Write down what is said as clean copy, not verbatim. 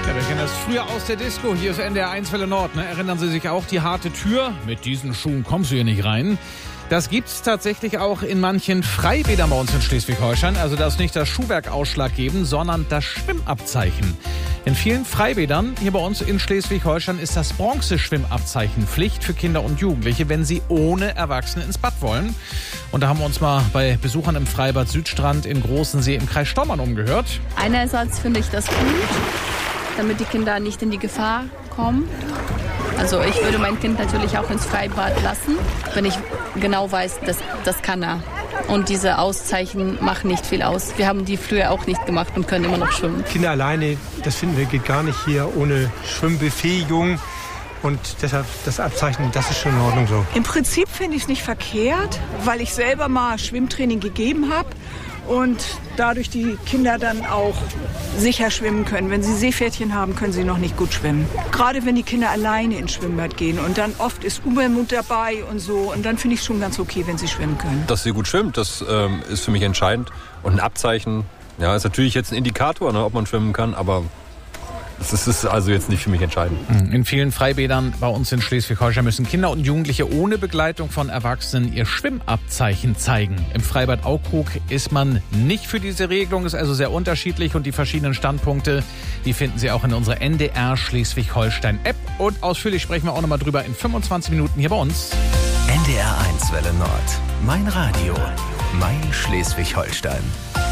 Ja, wir kennen das früher aus der Disco. Hier ist NDR 1 Welle Nord. Ne? Erinnern Sie sich auch, die harte Tür? Mit diesen Schuhen kommst du hier nicht rein. Das gibt's tatsächlich auch in manchen Freibädern bei uns in Schleswig-Holstein. Also da ist nicht das Schuhwerk ausschlaggebend, sondern das Schwimmabzeichen. In vielen Freibädern hier bei uns in Schleswig-Holstein ist das Bronzeschwimmabzeichen Pflicht für Kinder und Jugendliche, wenn sie ohne Erwachsene ins Bad wollen. Und da haben wir uns mal bei Besuchern im Freibad Südstrand in Großensee im Kreis Stommern umgehört. Einerseits finde ich das gut, damit die Kinder nicht in die Gefahr kommen. Also ich würde mein Kind natürlich auch ins Freibad lassen, wenn ich genau weiß, das kann er. Und diese Auszeichen machen nicht viel aus. Wir haben die früher auch nicht gemacht und können immer noch schwimmen. Kinder alleine, das finden wir, geht gar nicht hier ohne Schwimmbefähigung. Und deshalb das Abzeichen, das ist schon in Ordnung so. Im Prinzip finde ich es nicht verkehrt, weil ich selber mal Schwimmtraining gegeben habe. Und dadurch die Kinder dann auch sicher schwimmen können. Wenn sie Seepferdchen haben, können sie noch nicht gut schwimmen. Gerade wenn die Kinder alleine ins Schwimmbad gehen und dann oft ist Übermut dabei und so. Und dann finde ich es schon ganz okay, wenn sie schwimmen können. Dass sie gut schwimmt, das ist für mich entscheidend. Und ein Abzeichen, ja, ist natürlich jetzt ein Indikator, ne, ob man schwimmen kann, aber das ist also jetzt nicht für mich entscheidend. In vielen Freibädern bei uns in Schleswig-Holstein müssen Kinder und Jugendliche ohne Begleitung von Erwachsenen ihr Schwimmabzeichen zeigen. Im Freibad Aukrug ist man nicht für diese Regelung, ist also sehr unterschiedlich und die verschiedenen Standpunkte, die finden Sie auch in unserer NDR Schleswig-Holstein-App. Und ausführlich sprechen wir auch nochmal drüber in 25 Minuten hier bei uns. NDR 1 Welle Nord. Mein Radio. Mein Schleswig-Holstein.